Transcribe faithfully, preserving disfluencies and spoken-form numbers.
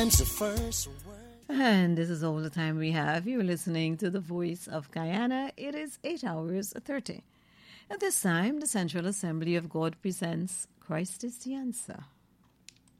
And this is all the time we have. You're listening to the Voice of Guyana. It is eight hours thirty. At this time, the Central Assembly of God presents Christ is the Answer.